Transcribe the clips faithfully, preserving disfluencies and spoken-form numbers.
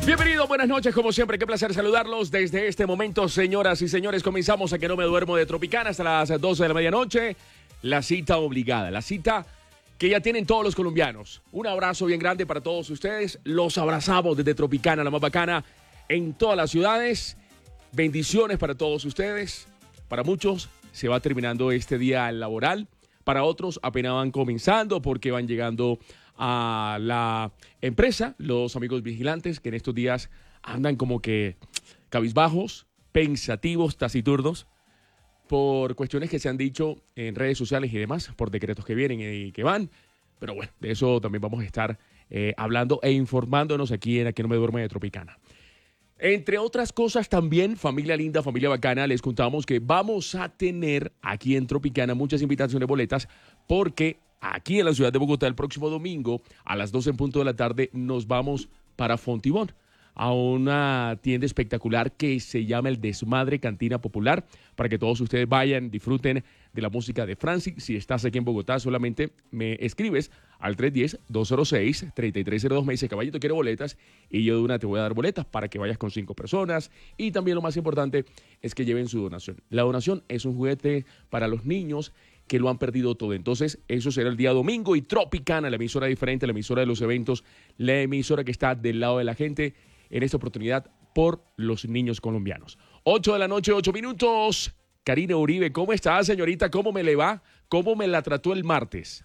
Bienvenido, buenas noches, como siempre, qué placer saludarlos desde este momento, señoras y señores. Comenzamos a Que No Me Duermo de Tropicana hasta las doce de la medianoche. La cita obligada, la cita que ya tienen todos los colombianos. Un abrazo bien grande para todos ustedes. Los abrazamos desde Tropicana, la más bacana, en todas las ciudades. Bendiciones para todos ustedes. Para muchos se va terminando este día laboral. Para otros apenas van comenzando porque van llegando a la empresa, los amigos vigilantes que en estos días andan como que cabizbajos, pensativos, taciturnos, por cuestiones que se han dicho en redes sociales y demás, por decretos que vienen y que van. Pero bueno, de eso también vamos a estar eh, hablando e informándonos aquí en Aquí No Me Duerme de Tropicana. Entre otras cosas también, familia linda, familia bacana, les contamos que vamos a tener aquí en Tropicana muchas invitaciones boletas porque aquí en la ciudad de Bogotá el próximo domingo a las doce en punto de la tarde nos vamos para Fontibón, a una tienda espectacular que se llama El Desmadre Cantina Popular, para que todos ustedes vayan, disfruten de la música de Franci. Si estás aquí en Bogotá, solamente me escribes al tres uno cero, dos cero seis, tres tres cero dos, me dice, caballito, quiero boletas, y yo de una te voy a dar boletas para que vayas con cinco personas. Y también lo más importante es que lleven su donación. La donación es un juguete para los niños que lo han perdido todo. Entonces, eso será el día domingo, y Tropicana, la emisora diferente, la emisora de los eventos, la emisora que está del lado de la gente, en esta oportunidad por los niños colombianos. ocho de la noche, ocho minutos. Karina Uribe, ¿cómo está, señorita? ¿Cómo me le va? ¿Cómo me la trató el martes?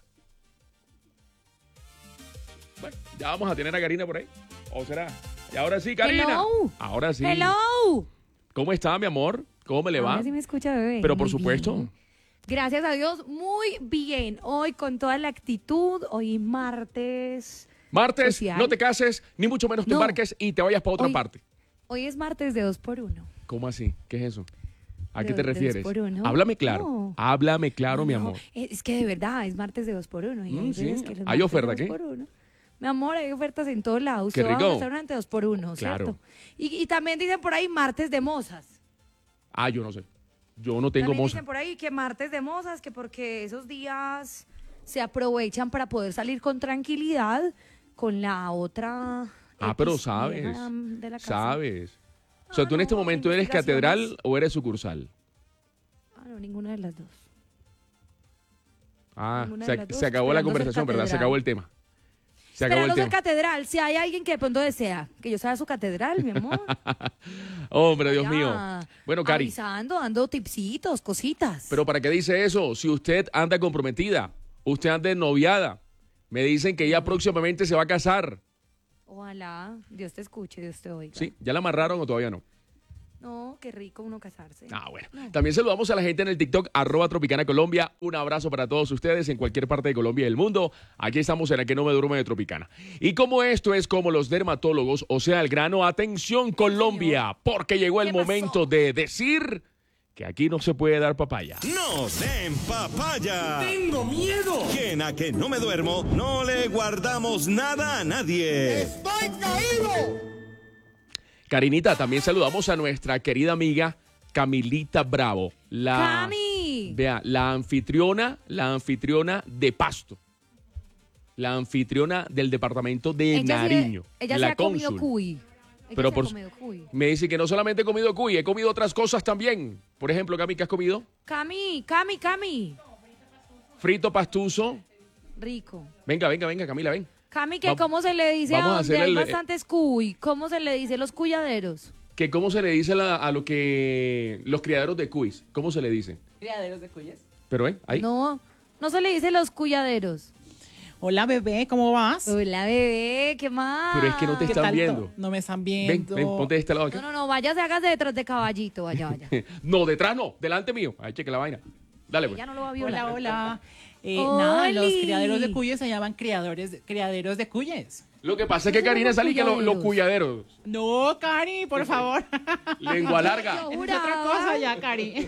Bueno, ya vamos a tener a Karina por ahí. ¿O será? Y ahora sí, Karina. Hello. Ahora sí. Hello. ¿Cómo está, mi amor? ¿Cómo me le va? Ahora sí me escucha, bebé. Pero por Muy supuesto. bien. Gracias a Dios, muy bien. Hoy con toda la actitud, hoy martes. Martes, social. no te cases, ni mucho menos te No. embarques y te vayas para otra Hoy- parte. Hoy es martes de dos por uno. ¿Cómo así? ¿Qué es eso? ¿A De- qué te de dos refieres? por uno. Háblame claro. No. Háblame claro, No, mi no, amor. Es que de verdad, es martes de dos por uno. Y Mm, hay sí. veces que los ¿Hay martes de oferta dos qué? por uno. Mi amor, hay ofertas en todos lados. Qué Usted va a rico. un restaurante dos por uno, Claro. ¿cierto? Y, y también dicen por ahí martes de mozas. Ah, yo no sé. Yo no tengo También moza. dicen por ahí que martes de mozas, que porque esos días se aprovechan para poder salir con tranquilidad con la otra. Ah, X pero sabes. vieja de la casa. Sabes. O sea, tú en Ah, este no, momento eres investigaciones. catedral o eres sucursal. Ah, no, ninguna de las dos. Ah, Ninguna de se, las dos, se acabó la esperando ser conversación, ¿verdad? Se catedral. acabó el tema. Se acabó el Esperando ser tema. catedral. Si hay alguien que de pronto desea que yo sea su catedral, mi amor. Hombre, Dios Ya, mío. Bueno, Cari, Avisando, dando tipsitos, cositas. ¿pero para qué dice eso? Si usted anda comprometida, usted anda noviada, me dicen que ya próximamente se va a casar. Ojalá Dios te escuche, Dios te oiga. ¿Sí? ¿Ya la amarraron o todavía no? No, qué rico uno casarse. Ah, bueno. No. También saludamos a la gente en el TikTok, arroba Tropicana Colombia. Un abrazo para todos ustedes en cualquier parte de Colombia y del mundo. Aquí estamos en la Que No Me Duerme de Tropicana. Y como esto es como los dermatólogos, o sea, el grano, atención Colombia, porque llegó el ¿Qué pasó? momento de decir que aquí no se puede dar papaya. ¡No den papaya! ¡Tengo miedo! Que en A Que No Me Duermo no le guardamos nada a nadie. ¡Estoy caído! Karinita, también saludamos a nuestra querida amiga Camilita Bravo. La, ¡Cami! Vea, la anfitriona, la anfitriona de Pasto. La anfitriona del departamento de Ella sí- Nariño. ella la se ha comido cónsul. cuy. Ella Pero se por- ha comido cuy. Me dice que no solamente he comido cuy, he comido otras cosas también. Por ejemplo, Cami, ¿qué has comido? Cami, Cami, Cami. Frito pastuso. Rico. Venga, venga, venga, Camila, ven. Cami, que Va- ¿cómo se le dice vamos a a donde hacer hay el- bastantes cuy? ¿Cómo se le dice los cuyaderos? Que ¿Cómo se le dice a, la- a lo que los criaderos de cuis? ¿Cómo se le dice? Criaderos de cuyes. Pero, ¿eh? Ahí. No, no se le dice los cuyaderos. Hola, bebé, ¿cómo vas? Hola, bebé, ¿qué más? Pero es que no te ¿Qué están tal? viendo. No me están Ven, viendo. ven, ponte de este lado No, acá. no, no, váyase, hágase detrás de caballito, vaya, vaya. No, detrás no, delante mío. Ay, cheque la vaina. Dale, pues. Ella no lo va a violar. Hola, hola. Eh, nada, los ¡Oli! criaderos de cuyes se llaman criadores, criaderos de cuyes. Lo que pasa es que Esos son Karina los salí que lo- los cuyaderos. No, Cari, por favor. Lengua larga. Yo Es juraba. otra cosa ya, Cari.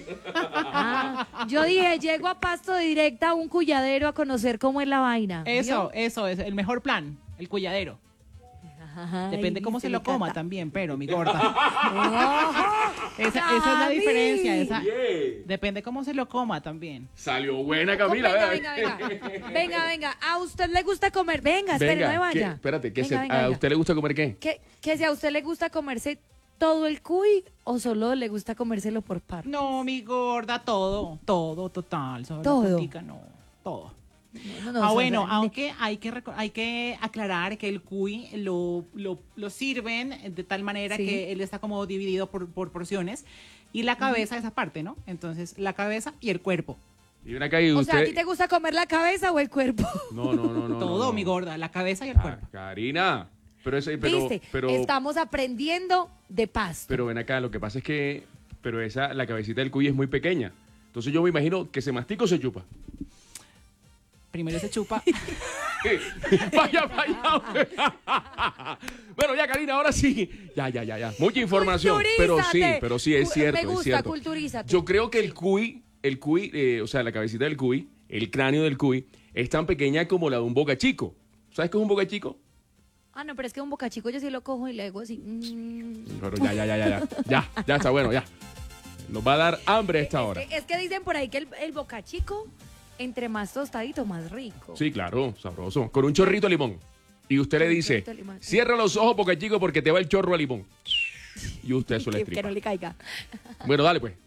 Ah, yo dije, llego a Pasto directa a un cuyadero a conocer cómo es la vaina. Eso, ¿Vio? eso es el mejor plan, el cuyadero. Ay, Depende cómo se le lo coma encanta. también, pero mi gorda. ¡Ojo! Esa, esa es la Gaby. diferencia. Esa, Oye, depende cómo se lo coma también. salió buena ¿Cómo? Camila. Venga, vea. venga, venga. Venga, venga. ¿A usted le gusta comer? Venga, espere, no me Venga, ¿qué? vaya. Espérate, ¿qué Venga, se- venga, ¿a venga. usted le gusta comer qué? Que, que si a usted le gusta comerse todo el cuy o solo le gusta comérselo por partes. No, mi gorda, todo, todo, total. Sobre Todo. la puntica, no, todo. No, no, ah, o sea, bueno, de- aunque hay que, reco- hay que aclarar que el cuy lo, lo, lo sirven de tal manera Sí. que él está como dividido por, por porciones y la cabeza esa parte, ¿no? Entonces, la cabeza y el cuerpo. Y ven acá y O usted... sea, ¿a ti te gusta comer la cabeza o el cuerpo? No, no, no, no. todo, no, no. mi gorda, la cabeza y el Ah, cuerpo. Karina, pero ese, pero, ¿Viste? pero, Estamos aprendiendo de pasto. pero ven acá, lo que pasa es que, pero esa, la cabecita del cuy es muy pequeña. Entonces yo me imagino que se mastica o se chupa. Primero se chupa. vaya, vaya. bueno, ya, Karina, ahora sí. Ya, ya, ya, ya. Mucha información. Pero sí, Culturízate. pero sí, es Cu- cierto. me gusta, es cierto. culturízate. Yo creo que el cuy, el cuy, eh, o sea, la cabecita del cuy, el cráneo del cuy, es tan pequeña como la de un boca chico. ¿Sabes qué es un boca chico? Ah, no, pero es que un boca chico yo sí lo cojo y le hago así. mm. Pero ya, ya, ya, ya, ya. Ya, ya está bueno, ya. Nos va a dar hambre a esta hora. Es que, es que dicen por ahí que el, el boca chico, entre más tostadito, más rico. Sí, claro, sabroso. Con un chorrito de limón. Y usted le Con un dice, chorrito de limón. cierra los ojos, boca chico, porque te va el chorro a limón. Y usted eso le que, que estripa. no le caiga. Bueno, dale pues.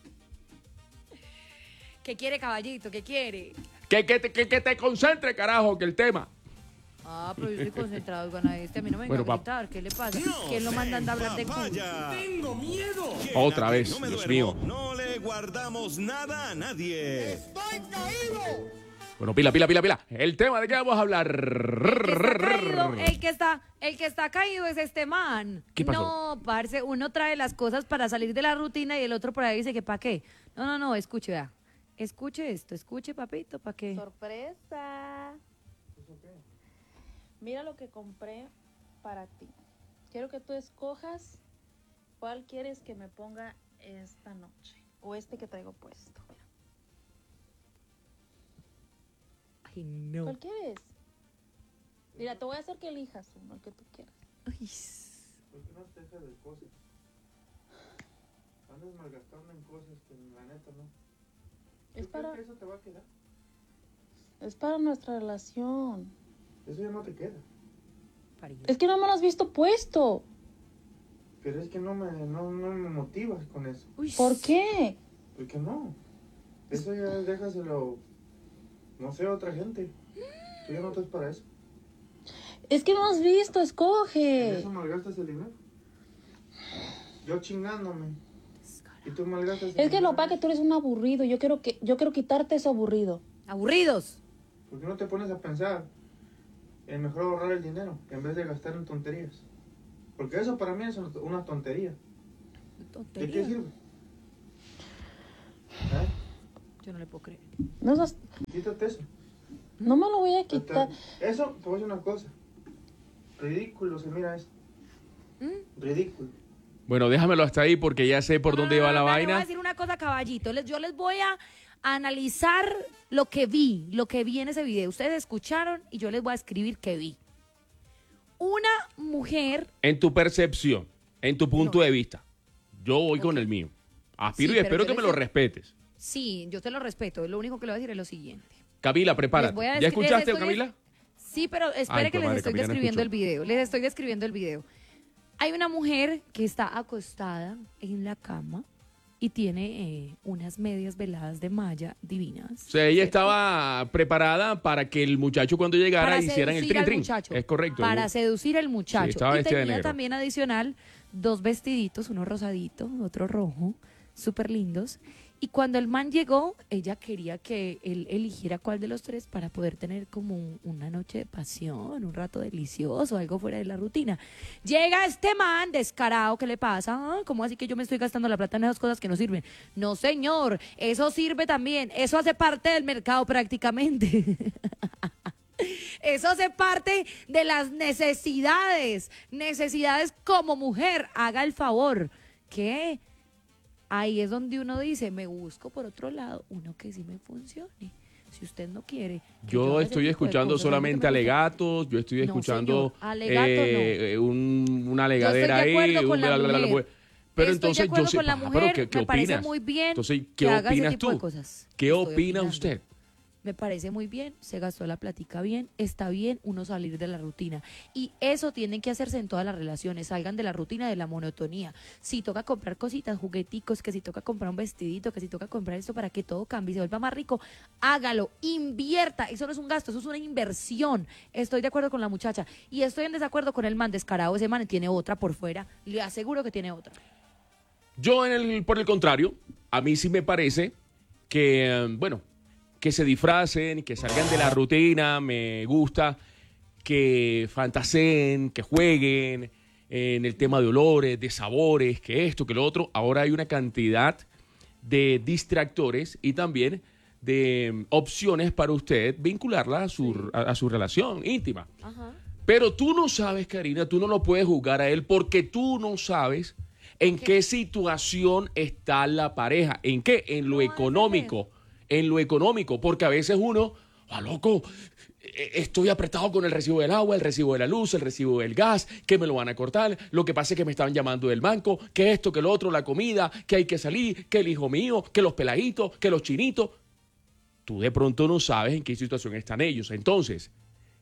¿Qué quiere, caballito? ¿Qué quiere? Que, que, te, que, que te concentre, carajo, que el tema. Ah, pero yo estoy concentrado con este. A mí no me venga Bueno, a pap- gritar. ¿Qué le pasa? No ¿Quién lo se mandan a hablar de cuy? vaya. ¡Tengo miedo! Que Otra en Aquí vez, no me Dios duermo, mío. No le guardamos nada a nadie. ¡Estoy caído! Bueno, pila, pila, pila, pila. El tema de qué vamos a hablar. El que está caído, el que está, el que está caído es este man. ¿Qué pasó? No, parce, uno trae las cosas para salir de la rutina y el otro por ahí dice que ¿para qué? No, no, no, escuche, vea. Escuche esto, escuche, papito, ¿para qué? Sorpresa. Mira lo que compré para ti. Quiero que tú escojas cuál quieres que me ponga esta noche. O este que traigo puesto. Mira. Ay, no. ¿Cuál quieres? Mira, te voy a hacer que elijas uno, el que tú quieras. Ay, ¿Por qué no te dejas de cosas? Andas malgastando en cosas que la neta no. Es ¿Tú para, crees que eso te va a quedar? es para nuestra relación. Eso ya no te queda. parido. Es que no me lo has visto puesto. Pero es que no me, no, no me motivas con eso. Uy, ¿Por qué? Porque no. Eso ya déjaselo, no sé, a otra gente. Tú ya no estás para eso. Es que no has visto, En escoge. eso malgastas el dinero. Yo chingándome. Y tú malgastas el Es que dinero. lo pasa que tú eres un aburrido. Yo quiero que, yo quiero quitarte ese aburrido. Aburridos. ¿Por qué no te pones a pensar en mejor ahorrar el dinero en vez de gastar en tonterías? Porque eso para mí es una tontería. ¿De qué Tontería. sirve? ¿Eh? Yo no le puedo creer. No, seas- Quítate eso. no me lo voy a quitar. Eso, te voy a decir una cosa. Ridículo se mira esto. ¿Mm? Ridículo. Bueno, déjamelo hasta ahí porque ya sé por dónde va la Ah, vale, Voy a vaina. decir una cosa, caballito. Les- yo les voy a analizar lo que vi, lo que vi en ese video. Ustedes escucharon y yo les voy a escribir qué vi. Una mujer. En tu percepción, en tu punto No. de vista. Yo voy con el mío. Aspiro Sí, y pero espero yo que me les- lo respetes. Sí, yo te lo respeto. Lo único que le voy a decir es lo siguiente. Camila, Les prepárate. voy a ¿Ya describir- escuchaste, les estoy- Camila? Sí, pero espere Ay, que les comadre, estoy Camila no describiendo escuchó. el video. Les estoy describiendo el video. Hay una mujer que está acostada en la cama y tiene eh, unas medias veladas de malla divinas. O sea, ella ¿cierto? estaba preparada para que el muchacho cuando llegara Para hicieran el seducir trin al trin. muchacho. Es correcto. Para seducir al Sí, muchacho. estaba y vestida de tenía negro. también adicional dos vestiditos, uno rosadito, otro rojo, súper lindos. Y cuando el man llegó, ella quería que él eligiera cuál de los tres para poder tener como un- una noche de pasión, un rato delicioso, algo fuera de la rutina. Llega este man descarado, ¿qué le pasa? Ah, ¿cómo así que yo me estoy gastando la plata en esas cosas que no sirven? No, señor, eso sirve también, eso hace parte del mercado prácticamente. Eso hace parte de las necesidades, necesidades como mujer, haga el favor, que ahí es donde uno dice, me busco por otro lado, uno que sí me funcione. Si usted no quiere. que Yo haga ese estoy tipo de escuchando cosas, a mí no solamente me gusta. alegatos, yo estoy No, escuchando señor, alegato eh, un una legadera Yo estoy de ahí. acuerdo con la bla, bla, bla, bla, mujer. bla. Pero Estoy entonces de acuerdo yo sé, con la ah, mujer, pero ¿qué, qué me parece opinas? muy bien Entonces, ¿qué que haga ese opinas tipo tú? de cosas. ¿Qué Estoy opina opinando. usted? Me parece muy bien, se gastó la platica bien, está bien uno salir de la rutina. Y eso tiene que hacerse en todas las relaciones, salgan de la rutina, de la monotonía. Si toca comprar cositas, jugueticos, que si toca comprar un vestidito, que si toca comprar esto para que todo cambie y se vuelva más rico, hágalo, invierta. Eso no es un gasto, eso es una inversión. Estoy de acuerdo con la muchacha. Y estoy en desacuerdo con el man descarado, ese man tiene otra por fuera, le aseguro que tiene otra. Yo, en el, por el contrario, a mí sí me parece que, eh, bueno, que se disfracen, que salgan de la rutina, me gusta, que fantaseen, que jueguen en el tema de olores, de sabores, que esto, que lo otro. Ahora hay una cantidad de distractores y también de opciones para usted vincularla a su, a, a su relación íntima. Ajá. Pero tú no sabes, Karina, tú no lo puedes juzgar a él porque tú no sabes en qué, qué situación está la pareja, en qué, en lo No, económico, en lo económico, porque a veces uno, ah, loco, eh, estoy apretado con el recibo del agua, el recibo de la luz, el recibo del gas, que me lo van a cortar, lo que pasa es que me estaban llamando del banco, que esto, que lo otro, la comida, que hay que salir, que el hijo mío, que los peladitos, que los chinitos. Tú de pronto no sabes en qué situación están ellos. Entonces,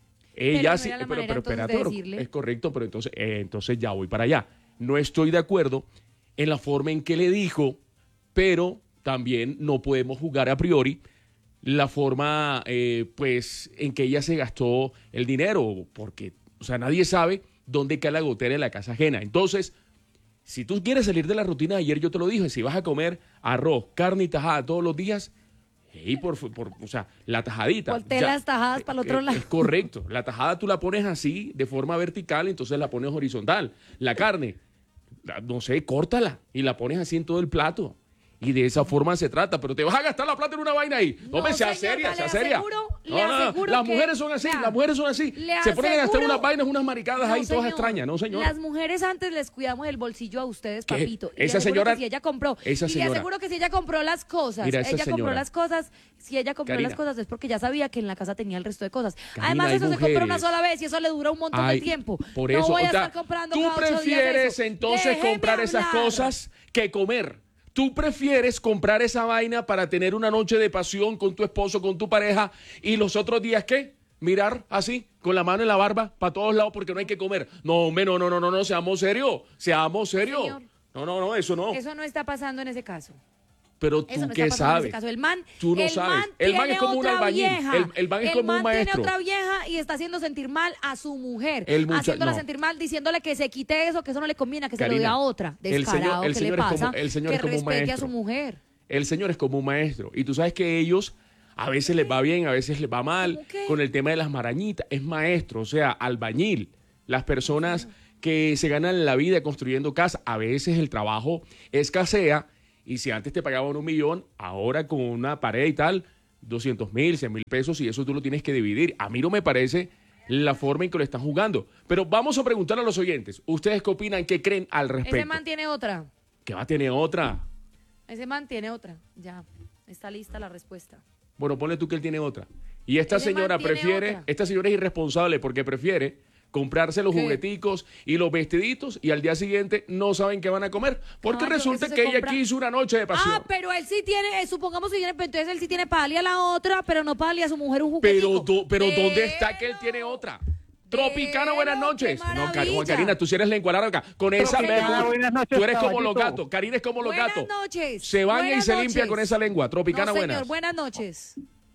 ella no sí, era la pero, manera, pero entonces, espérate, de pero decirle. es correcto, pero entonces, eh, entonces ya voy para allá. No estoy de acuerdo en la forma en que le dijo, pero también no podemos jugar a priori la forma, eh, pues, en que ella se gastó el dinero, porque, o sea, nadie sabe dónde cae la gotera en la casa ajena. Entonces, si tú quieres salir de la rutina, ayer yo te lo dije, si vas a comer arroz, carne y tajada todos los días, y por, por, o sea, la tajadita. Voltea ya, las tajadas para el otro eh, lado. Es correcto. La tajada tú la pones así, de forma vertical, entonces la pones horizontal. La carne, la- no sé, córtala y la pones así en todo el plato. Y de esa forma se trata, pero te vas a gastar la plata en una vaina ahí. No, No, me sea señor, seria, le sea seria. aseguro- No, le no, no. aseguro Las que- mujeres son así, vea, las mujeres son así. le Se ponen a gastar aseguro- unas vainas, unas maricadas No, ahí todas señor. extrañas, ¿no, señor? Las mujeres antes les cuidamos el bolsillo a ustedes, ¿Qué? papito. Y le Esa aseguro señora- que si ella compró, esa y le señora- aseguro que si ella compró las cosas, Mira, esa ella compró señora- las cosas, si ella compró Karina. las cosas es porque ya sabía que en la casa tenía el resto de cosas. Karina, Además, hay eso se compra una mujeres- sola vez y eso le dura un montón Ay, de tiempo. Por no eso, voy a o sea, estar comprando tú cada ocho días prefieres eso. entonces Déjeme comprar esas hablar. cosas que comer. Tú prefieres comprar esa vaina para tener una noche de pasión con tu esposo, con tu pareja, y los otros días, ¿qué? Mirar así, con la mano en la barba, para todos lados, porque no hay que comer. No, hombre, no, no, no, no, no, seamos serios, seamos serios. Señor. No, no, no, eso no. Eso no está pasando en ese caso. Pero Eso tú no qué está pasando en sabes. ese caso. El man, Tú no el sabes. man El man tiene es como un otra albañil. vieja. El- el man es como un man maestro. tiene otra vieja y está haciendo sentir mal a su mujer. El mucha- haciéndola no. sentir mal, diciéndole que se quite eso, que eso no le conviene, que se lo Karina, dé a otra. el señor- Descarado, el ¿qué señor le es como- pasa? el señor que es como un respete a maestro. su mujer. El señor es como un maestro. Y tú sabes que ellos a veces les va bien, a veces les va mal ¿Cómo qué? con el tema de las marañitas. Es maestro, o sea, albañil. Las personas que se ganan la vida construyendo casas, a veces el trabajo escasea. Y si antes te pagaban un millón, ahora con una pared y tal, doscientos mil, cien mil pesos, y eso tú lo tienes que dividir. A mí no me parece la forma en que lo están jugando. Pero vamos a preguntar a los oyentes. ¿Ustedes qué opinan? ¿Qué creen al respecto? Ese man tiene otra. ¿Qué va a tener otra? Ese man tiene otra. Ya. Está lista la respuesta. Bueno, ponle tú que él tiene otra. Y esta Ese man señora tiene prefiere, otra. esta señora es irresponsable porque prefiere comprarse los ¿Qué? jugueticos y los vestiditos y al día siguiente no saben qué van a comer. Porque Claro, resulta eso se que ella compra- quiso una noche de pasión. Ah, pero él sí tiene, eh, supongamos que tiene, pero entonces él sí tiene para darle a la otra, pero no para darle a su mujer un juguetico. pero do- pero ¿dónde está que él Pero- tiene otra? Tropicana, buenas Pero, noches. qué No, Cari- Juan maravilla. Karina, tú sí eres la encuadrada acá. Con esa Tropicana, lengua. buenas noches, Tú eres como los caballito. gatos. Karina es como los Buenas gatos. noches. Se baña y Buenas se limpia noches. con esa lengua. Tropicana, No, señor, buenas. buenas noches.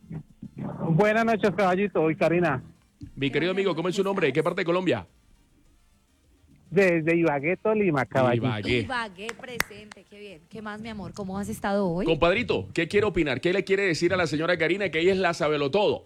Buenas noches, caballito y Karina. Mi querido amigo, ¿cómo es su nombre? ¿De qué parte de Colombia? Desde Ibagué, Tolima, caballito. Ibagué. Ibagué presente, qué bien. ¿Qué más, mi amor? ¿Cómo has estado hoy? Compadrito, ¿qué quiere opinar? ¿Qué le quiere decir a la señora Karina que ella es la sabelotodo?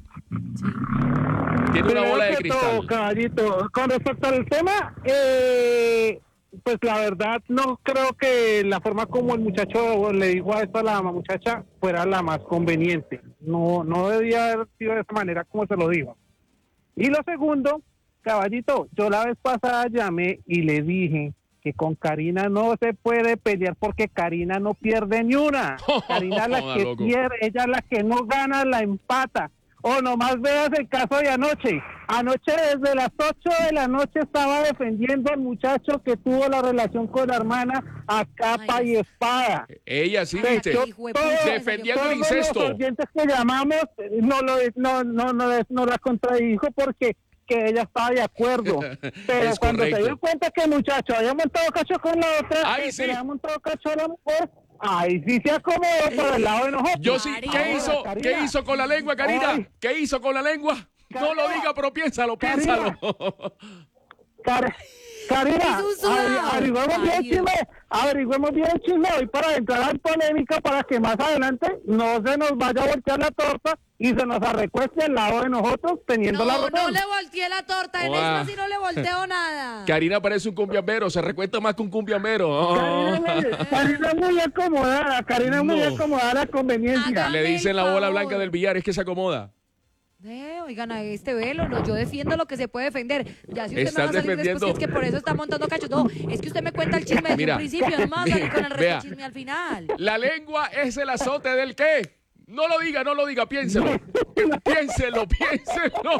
Tiene una Primero bola de que todo, cristal. caballito, con respecto al tema, eh, pues la verdad no creo que la forma como el muchacho le dijo a esto a la muchacha fuera la más conveniente. No, no debía haber sido de esa manera como se lo dijo. Y lo segundo, caballito, yo la vez pasada llamé y le dije que con Karina no se puede pelear porque Karina no pierde ni una. Karina es la que Loco. pierde, ella es la que no gana, la empata. o nomás veas el caso de anoche. Anoche desde las ocho de la noche estaba defendiendo al muchacho que tuvo la relación con la hermana a capa Ay, y espada. Ella sí, Se viste, echó hijo de todo- pucha, defendiendo el todos incesto. los oyentes que llamamos eh, no, lo, no, no, no, no la contradijo porque que ella estaba de acuerdo. Pero Es cuando correcto. se dio cuenta que el muchacho había montado cacho con la otra, Ahí eh, sí. que le había montado cacho a la mujer, ahí sí se acomodó por el lado de nosotros. Yo sí, ¿qué Karina. hizo? Karina. ¿Qué hizo con la lengua, Karina? Ay. ¿Qué hizo con la lengua? No lo Karina. diga, pero piénsalo, Karina. piénsalo. Car- Karina, Es un sudado. averi- averigüemos bien el Marido. chisme, averigüemos bien el chisme hoy para entrar en polémica para que más adelante no se nos vaya a voltear la torta y se nos arrecueste al lado de nosotros teniendo la No, razón. no le volteé la torta. En Guau. esta sí no le volteo nada. Karina parece un cumbiambero, se recuesta más que un cumbiambero. Karina, es muy- Karina es muy acomodada, Karina es muy No. acomodada a la conveniencia. Hágame Le dicen el la bola favor. blanca del billar, es que se acomoda. Eh, oigan, a este velo, no, yo defiendo lo que se puede defender. Ya si usted Estás me va a salir después defendiendo. que es que por eso está montando cachos. No, es que usted me cuenta el chisme desde Mira. un principio, no me va a salir con el resto Vea. del chisme al final. La lengua es el azote del qué. No lo diga, no lo diga, piénselo. Piénselo, piénselo.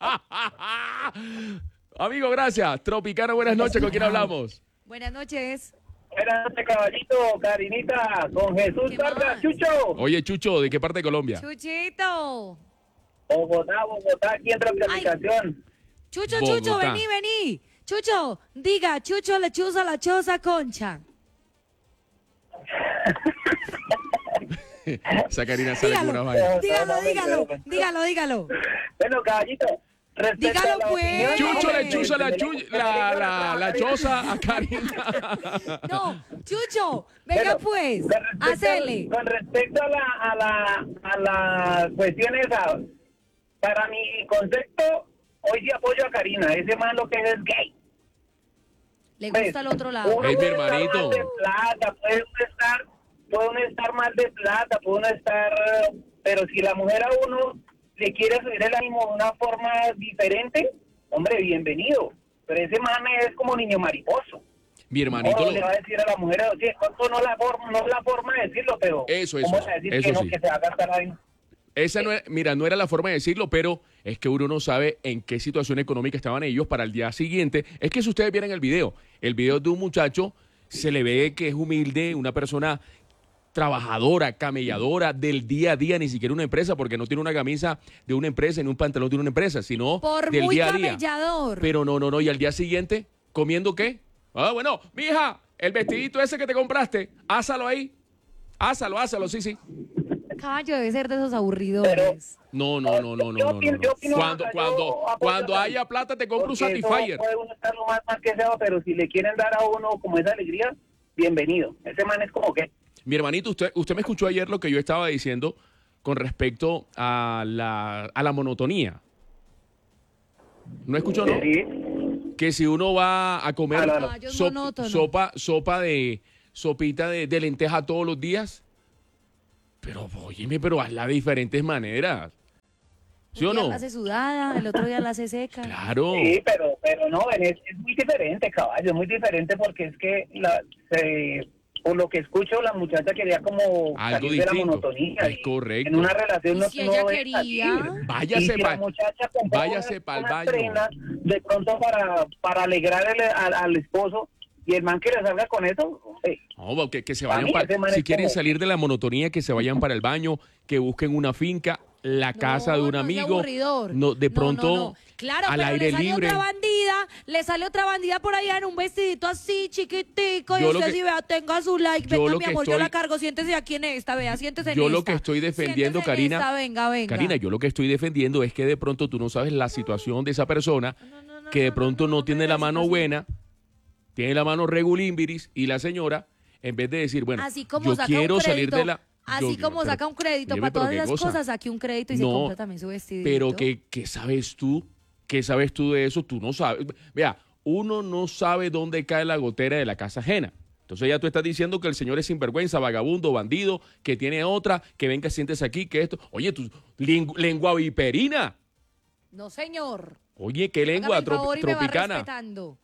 Amigo, gracias. Tropicana, buenas noches. ¿Con quién hablamos? Buenas noches. Buenas noches, caballito, Karinita, con Jesús ¿Qué Vargas, más? Chucho. Oye, Chucho, ¿de qué parte de Colombia? Chuchito. Bogotá, Bogotá, aquí entra la aplicación. Chucho, Bogotá. Chucho, vení, vení. Chucho, diga, Chucho lechuza la choza concha. Esa Karina sale con una Dígalo, vaina. dígalo, dígalo, dígalo, dígalo. Bueno, caballito, respecto Dígalo, a la pues. opinión... Chucho Hombre, le chuza la, chu- la, la, la choza a Karina. No, Chucho, venga Bueno, pues, con respecto- hacele. Con respecto a la, a la, a la cuestión esa, para mi concepto, hoy sí apoyo a Karina, ese man lo que es es gay. Le Pues, gusta el otro lado. uno Ey, mi puede estar hermanito. mal de plata, puede uno estar, puede uno estar mal de plata, puede uno estar, pero si la mujer a uno le quiere subir el ánimo de una forma diferente, hombre, bienvenido. Pero ese man es como niño mariposo. Mi hermanito. No lo- le va a decir a la mujer, sí, esto no es la forma, no es la forma de decirlo, pero Eso, eso, ¿cómo se va a decir eso que no, sí. que se va a gastar ahí? Esa no es- mira, no era la forma de decirlo, pero es que uno no sabe en qué situación económica estaban ellos para el día siguiente. Es que si ustedes vieran el video, el video de un muchacho, se le ve que es humilde, una persona trabajadora, camelladora del día a día, ni siquiera una empresa, porque no tiene una camisa de una empresa ni un pantalón de una empresa, sino Por del muy día a día. camellador. Pero no, no, no, y al día siguiente, ¿comiendo qué? Ah, bueno, mija, el vestidito ese que te compraste, ásalo ahí, ásalo, ásalo, sí, sí. Caballo debe ser de esos aburridores. No, no, no, no, no, Yo no, no, opino- no. yo opino Cuando, acá, yo cuando, apoyo cuando a- haya plata te compro un Porque eso Satisfyer. puede uno estar lo más mal que sea, pero si le quieren dar a uno como esa alegría, bienvenido. Ese man es como que... Mi hermanito, usted, usted me escuchó ayer lo que yo estaba diciendo con respecto a la, a la monotonía. ¿No escuchó, no? Sí. Que si uno va a comer Claro, claro. Caballos sop- monótonos. sopa, sopa de, sopita de, de lenteja todos los días, pero óyeme, pero hazla de diferentes maneras. ¿Sí Un o día no? la hace sudada, el otro día la hace seca. Claro. Sí, pero, pero no, es, es muy diferente, caballo, es muy diferente porque es que, la, se, por lo que escucho, la muchacha quería como Algo salir de la distinto. monotonía. Es y correcto. En una relación ¿Y no, si no ella es quería? así. Váyase Y si pa- la muchacha compró váyase unas- pa'l unas baño. prendas de pronto para, para alegrar el- al, al esposo y el man que le salga con eso, hombre, No, que, que se Para vayan mí para, ese man si es quieren como- salir de la monotonía, que se vayan para el baño, que busquen una finca, la casa de No, un no sea amigo. aburridor. No, de No, pronto no, no. Claro, al pero aire le sale libre. otra bandida, le sale otra bandida por allá en un vestidito así chiquitico y Yo lo usted que- sí vea, tenga su like, yo venga lo mi que amor, yo estoy- la cargo, siéntese aquí en esta, vea, siéntese en Yo lo esta. que estoy defendiendo, Siéntese en Karina, esta, venga, venga. Karina, yo lo que estoy defendiendo es que de pronto tú no sabes la situación de esa persona, No, no, no, que de no, pronto no, no, tiene pero la la mano situación- buena, tiene la mano regulimbiris, y la señora, en vez de decir, bueno, Así como yo saca quiero un salir crédito, de la... así yo- como pero- saca un crédito óyeme, para pero todas qué las cosa. cosas, saque un crédito y se No, compra también su vestidito. Pero ¿qué, qué sabes tú? ¿Qué sabes tú de eso? Tú no sabes. Vea, uno no sabe dónde cae la gotera de la casa ajena. Entonces ya tú estás diciendo que el señor es sinvergüenza, vagabundo, bandido, que tiene otra, que venga, siéntese aquí, que esto. Oye, tu lingu- lengua viperina. No, señor. Oye, ¿qué lengua? Hágame el Trop- favor y me va tropicana. respetando.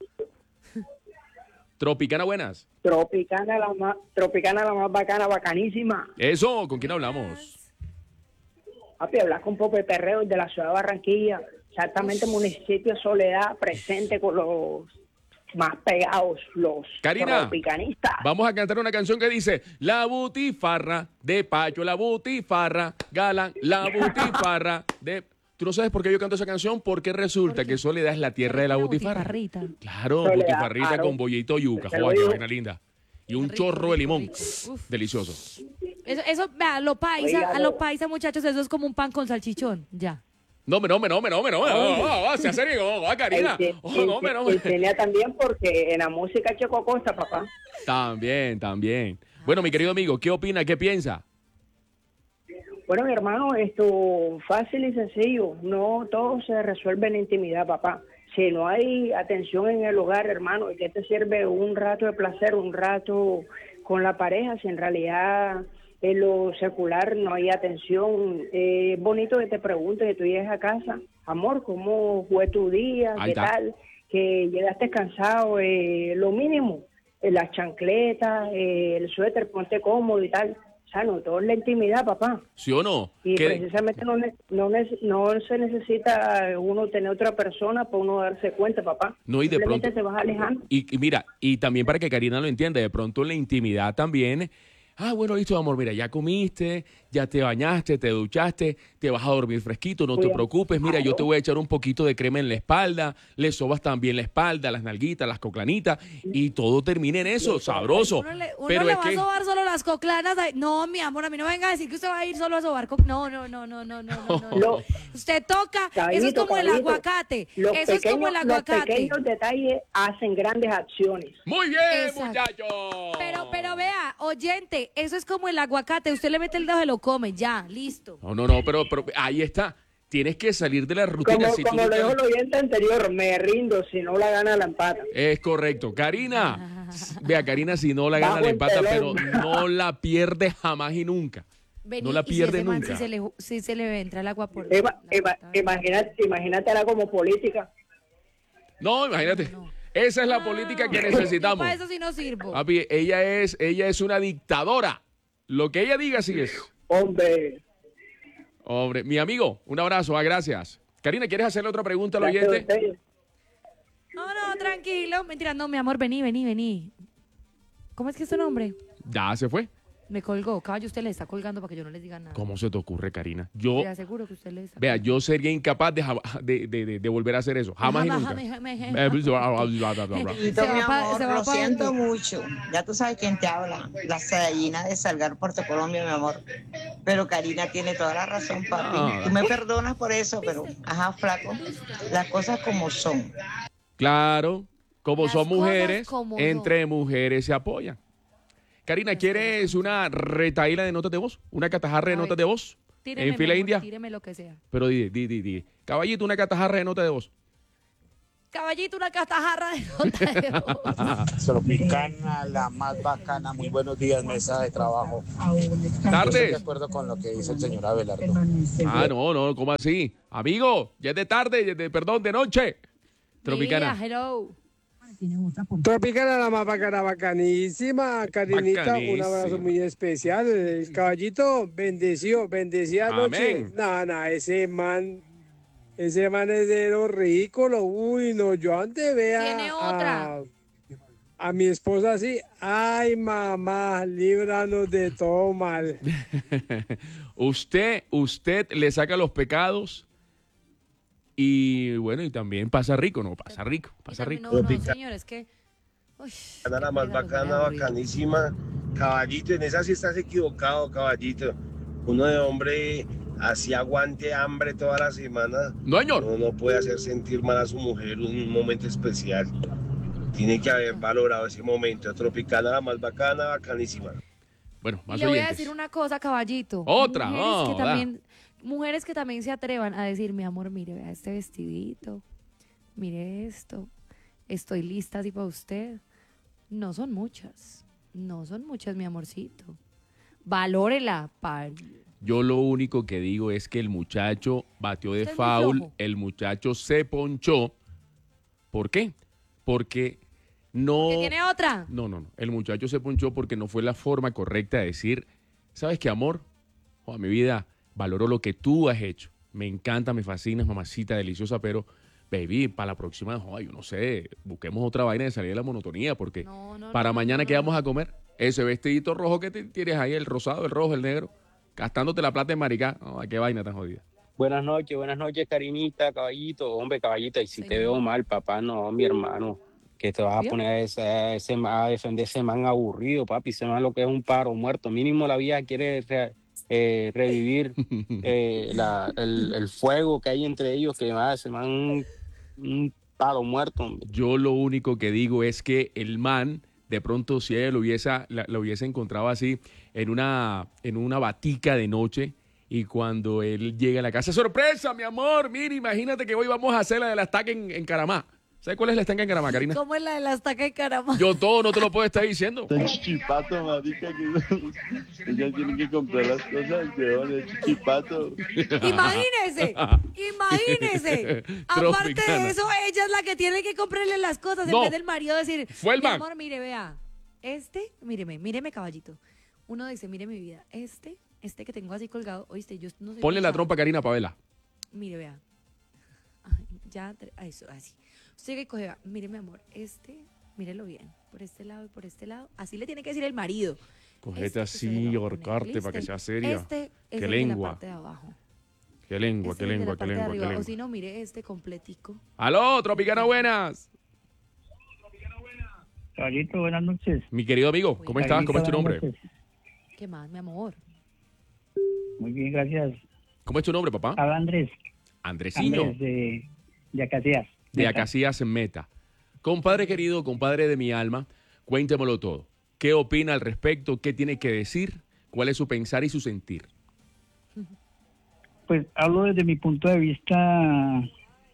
Tropicana, buenas. Tropicana la más, Tropicana la más bacana, bacanísima. Eso, ¿con quién hablamos? Papi, hablar con Pope Perreo de la ciudad de Barranquilla, exactamente municipio Soledad, presente con los más pegados, los Karina, tropicanistas. vamos a cantar una canción que dice La butifarra de Pacho, la butifarra, Galán, la butifarra de... ¿Tú no sabes por qué yo canto esa canción? Porque resulta que Soledad es la tierra de la butifarra. Butifarrita. Claro, Soledad, butifarrita claro. con bollito yuca. Te lo Joder, qué digo. vaina linda. Y un Rico, chorro de rico, limón. rico. Uf. Delicioso. Eso, eso, vea, a lo paisa, Oiga, a no. lo paisa, muchachos, eso es como un pan con salchichón, ya. No, me, no, me, no, me, no, me, no, me, no, no, no, sea serio, no, Karina. Ense- Oh, no, me, no, me. Enseña también porque en la música Checo Costa, papá. También, también. Bueno, mi querido amigo, ¿qué opina, qué piensa? Bueno, mi hermano, esto fácil y sencillo. No todo se resuelve en intimidad, papá. Si no hay atención en el hogar, hermano, ¿de qué te sirve un rato de placer, un rato con la pareja, si en realidad en lo secular no hay atención? Eh, es bonito que te pregunten, que tú llegues a casa, amor, ¿cómo fue tu día? Ahí ¿Qué está. tal? Que llegaste cansado, eh, lo mínimo, eh, las chancletas, eh, el suéter, ponte cómodo y tal. O sea, no todo es la intimidad, papá. ¿Sí o no? Y ¿Qué- precisamente no, ne- no, ne- no se necesita uno tener otra persona para uno darse cuenta, papá. No, y de Simplemente pronto- te vas alejando. Y, y mira, y también para que Karina lo entienda, de pronto en la intimidad también. Ah, bueno, listo, amor, mira, ya comiste, ya te bañaste, te duchaste, te vas a dormir fresquito, no te Cuidado. preocupes. Mira, yo Claro. te voy a echar un poquito de crema en la espalda, le sobas también la espalda, las nalguitas, las coclanitas, y todo termina en eso, sabroso. Uno le, uno Pero le es va a que, sobar solo las coclanas. ay, No, mi amor, a mí no me venga a decir que usted va a ir solo a sobar co- No, no, no, no, no, no, no, no, no. Lo- Usted toca, eso es Caballito, como el caballito, aguacate. Los Eso es como el pequeños- Los aguacate. pequeños detalles hacen grandes acciones. muy bien, Exacto. muchachos. Pero, pero vea, oyente, eso es como el aguacate. Usted le mete el dedo, se lo come, ya, listo. No, no, no, pero, pero ahí está. Tienes que salir de la rutina. Como, si tú como no lo te- dijo el oyente anterior, me rindo, si no la gana la empata. Es correcto. Karina, vea, Karina, si no la gana, Bajo la el empata, pero telón. no la pierde jamás y nunca. Vení, No la y si pierde ese man nunca. sí se, le, sí se le entra el agua por Eva- la Eva- patada. imagínate, imagínate ahora como política. No, imagínate. Esa es la política que necesitamos. Para eso sí no sirvo. Papi, ella es, ella es una dictadora. Lo que ella diga sí es. Hombre, Hombre, mi amigo, un abrazo, ah, gracias. Karina, ¿quieres hacerle otra pregunta al gracias a oyente? ustedes. No, no, tranquilo. Mentira, no, mi amor, vení, vení, vení. ¿Cómo es que es tu nombre? Ya se fue. Me colgó. Caballo, usted le está colgando para que yo no les diga nada. ¿Cómo se te ocurre, Karina? Yo, Le aseguro que usted le está vea, yo sería incapaz de, jama- de, de- de- de volver a hacer eso. Jamás y Jamás, nunca. jamás, jamás, Eh, jamás. bla, bla, bla, bla, bla, bla. Se va mi pa- amor, se va lo pa' siento dónde. mucho. Ya tú sabes quién te habla. La Sayina de Salgar, Puerto Colombia, mi amor. Pero Karina tiene toda la razón, papi. Ah. Tú me perdonas por eso, pero, ajá, flaco, las cosas como son. Claro, como Las son cosas mujeres, como entre mujeres se apoyan. Karina, ¿quieres una retaíla de notas de voz? ¿Una catajarra de A ver, notas de voz? Tíreme, ¿En fila mi amor, india? Tíreme lo que sea. Pero di, di, di, di. Caballito, una catajarra de notas de voz. Caballito, una castajarra de nota de voz. Tropicana, la más bacana. Muy buenos días, mesa de trabajo. Yo estoy Tardes. de acuerdo con lo que dice el señor Abelardo. Ah, no, no, ¿cómo así? Amigo, ya es de tarde, ya es de- perdón, de noche. Tropicana. Mira, hello. Tropicana, la más bacana, bacanísima. Karinita, un Bacanísima. abrazo muy especial. El caballito, bendecido, bendecida noche. Amén. No, no, ese man, ese man es de lo ridículo. Uy, no, yo antes vea Tiene otra. a, a mi esposa así. Ay, mamá, líbranos de todo mal. usted, usted le saca los pecados y bueno, y también pasa rico, ¿no? Pasa rico, pasa rico. No, no, señor, es que... Uy, La más bacana, bacanísima. Caballito, en esa sí estás equivocado, caballito. Uno de hombre así aguante hambre toda la semana. No, señor. No, no puede hacer sentir mal a su mujer un momento especial. Tiene que haber valorado ese momento. Tropicana, la más bacana, bacanísima. Bueno, Y más le voy a oyentes. decir una cosa, caballito. Otra, Mujeres, oh, que va. también, mujeres que también se atrevan a decir, mi amor, mire, vea este vestidito, mire esto, estoy lista así para usted. No son muchas, no son muchas, mi amorcito. Valórela, par. Yo lo único que digo es que el muchacho batió de Usted es muy foul, flojo. el muchacho se ponchó. ¿Por qué? Porque no... ¿Que tiene otra? No, no, no. El muchacho se ponchó porque no fue la forma correcta de decir, ¿sabes qué, amor? Oh, mi vida, valoro lo que tú has hecho. Me encanta, me fascina, mamacita deliciosa, pero, baby, para la próxima, ay, yo no sé, busquemos otra vaina de salir de la monotonía, porque No, no, para no, mañana, no, ¿qué no. vamos a comer? Ese vestidito rojo que te tienes ahí, el rosado, el rojo, el negro, gastándote la plata en maricá. No, qué vaina tan jodida. Buenas noches, buenas noches, Karinita, caballito. Hombre, caballita, y si te veo mal, papá, no, mi hermano, que te vas a ¿Vio? poner a, ese, ese, a defender ese man aburrido, papi, ese man lo que es un paro muerto. Mínimo la vida quiere re- eh, revivir eh, la, el, el fuego que hay entre ellos, que va, ese man un, un paro muerto, hombre. Yo lo único que digo es que el man, de pronto, si ella lo hubiese, la, lo hubiese encontrado así, en una, en una batica de noche, y cuando él llega a la casa, ¡sorpresa, mi amor! Mira, imagínate que hoy vamos a hacer la de la estaca en, en Caramá. ¿Sabes cuál es la estaca en Caramá, Karina? ¿Cómo es la de la estaca de Caramba? Yo todo no te lo puedo estar diciendo. Está chichipato, marica, que ella tiene que comprar las cosas de de chichipato. Imagínese, imagínese. Aparte Tropicana. de eso, ella es la que tiene que comprarle las cosas en No. vez del marido decir, Fue el mi man. amor, mire, vea, este, míreme, míreme, caballito. Uno dice, mire mi vida, este, este que tengo así colgado, oíste, yo no sé. Ponle la cómo trompa a Karina Pavela. sabe. Mire, vea. Ay, ya, tre- a eso, así. Usted que coge, vea, mire mi amor, este, mírelo bien, por este lado y por este lado. Así le tiene que decir el marido. Cogete Este que se así, le va a poner, ahorcarte para que ¿viste? sea seria. Este es Qué el de la lengua. parte de abajo. Qué lengua, Este qué es el de lengua, la qué parte de lengua, qué arriba. lengua. O si no, mire este completico. Aló, Tropicana, buenas. Caballito, buenas noches. Mi querido amigo, ¿cómo estás? ¿Cómo es tu nombre? ¿Qué más, mi amor? Muy bien, gracias. ¿Cómo es tu nombre, papá? Habla Andrés. Andresiño. Andrés de, de Acacias. De Meta. Acacias Meta. Compadre querido, compadre de mi alma, cuéntemelo todo. ¿Qué opina al respecto? ¿Qué tiene que decir? ¿Cuál es su pensar y su sentir? Pues hablo desde mi punto de vista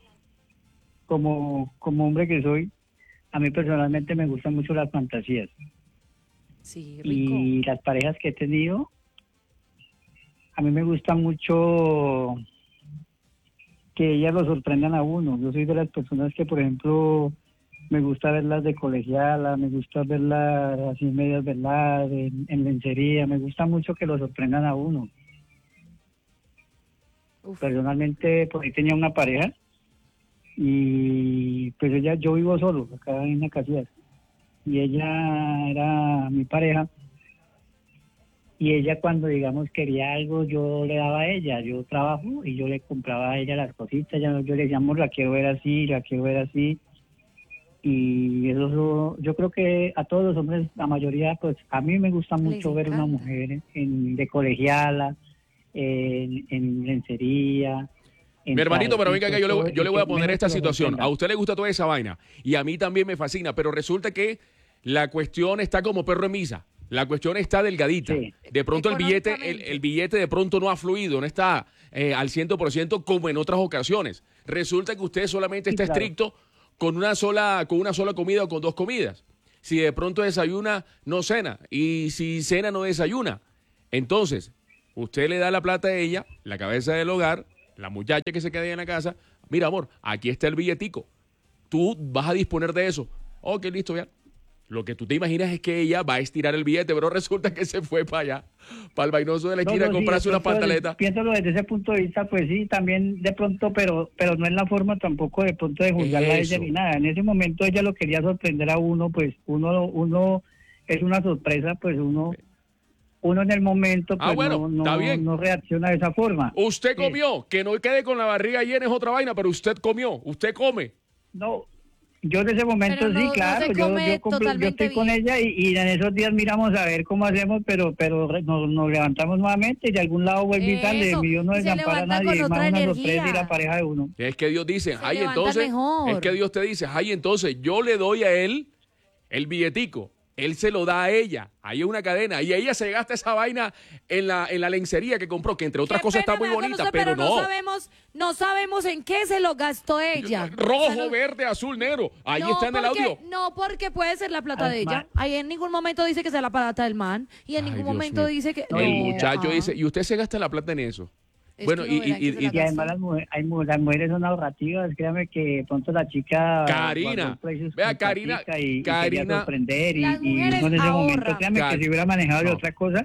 como, como hombre que soy. A mí personalmente me gustan mucho las fantasías. Sí, Y las parejas que he tenido, a mí me gusta mucho que ellas lo sorprendan a uno. Yo soy de las personas que, por ejemplo, me gusta verlas de colegiala, me gusta verlas así medias verdad, en, en lencería, me gusta mucho que lo sorprendan a uno. Personalmente, por ahí tenía una pareja y pues ella, yo vivo solo acá en Acacias y ella era mi pareja y ella cuando digamos quería algo yo le daba a ella, yo trabajo y yo le compraba a ella las cositas, ya yo le decía, amor, la quiero ver así, la quiero ver así. Y eso yo creo que a todos los hombres, la mayoría, pues a mí me gusta mucho ver una mujer en, de colegiala, en, en lencería. en Mi hermanito, pero venga trajecitos, acá, yo le, todo, yo le y voy a que poner menos esta que lo situación. sorprenda. A usted le gusta toda esa vaina y a mí también me fascina, pero resulta que la cuestión está como perro en misa. La cuestión está delgadita. De pronto el billete, el, el billete de pronto no ha fluido, no está eh, al cien por ciento como en otras ocasiones. Resulta que usted solamente está claro. estricto con una sola, con una sola comida o con dos comidas. Si de pronto desayuna, no cena. Y si cena, no desayuna. Entonces, usted le da la plata a ella, la cabeza del hogar, la muchacha que se queda ahí en la casa. Mira, amor, aquí está el billetico. Tú vas a disponer de eso. Ok, listo, ya. Lo que tú te imaginas es que ella va a estirar el billete, pero resulta que se fue para allá, para el vainoso de la No, esquina, no, a sí, comprarse de unas pronto, pantaletas. Piénsalo desde ese punto de vista, pues sí, también de pronto, pero pero no es la forma tampoco de pronto de juzgarla a ella Eso. ni nada. En ese momento ella lo quería sorprender a uno, pues uno uno es una sorpresa, pues uno uno en el momento pues Ah, bueno, no, no, está bien. no reacciona de esa forma. Usted comió, que no quede con la barriga llena es otra vaina, pero usted comió, usted come. No, yo en ese momento Pero no- sí, no claro, se yo, come yo, compro- yo totalmente estoy con bien. ella y, y en esos días miramos a ver cómo hacemos, pero pero re- nos, nos levantamos nuevamente y de algún lado vuelve y sale, Eso, Dios no y se desampara a levanta nadie, con es más otra una energía. sorpresa y la pareja de uno. Es que Dios dice, ay, levanta entonces, mejor. es que Dios te dice, ay, entonces yo le doy a él el billetico, él se lo da a ella, ahí es una cadena, y ella se gasta esa vaina en la, en la lencería que compró, que entre otras cosas está muy Pena me da bonita, con usted, pero, no. sabemos, no sabemos en qué se lo gastó ella. Rojo, verde, azul, negro, ahí No, está en el porque- audio. No, porque puede ser la plata de ella. Además- Ahí en ningún momento dice que sea la plata del man. Y en Ay, ningún Dios momento mío. dice que. El no, muchacho ah. dice, y usted se gasta la plata en eso. Es Bueno, que y, uno verá y- que se y- la Y además las, mujeres, hay, mu- las mujeres son ahorrativas, créame que de pronto la chica Karina, guardó precios vea, con Karina, platica y, y Karina- quería sorprender y, Las y mujeres uno en ese ahorran. momento, créame Car- que si hubiera manejado de no. otra cosa,